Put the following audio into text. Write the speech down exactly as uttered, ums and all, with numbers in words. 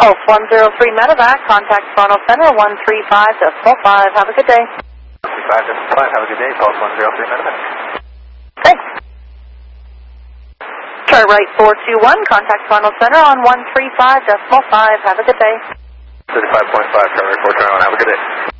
Pulse one zero three Medevac, contact Toronto Center one three five decimal five. Have a good day. one three five decimal five, have a good day. Pulse one zero three Medevac. Thanks. Chart right four two one, contact Toronto Center on one three five decimal five. Have a good day. thirty-five point five, chart right four two one, have a good day.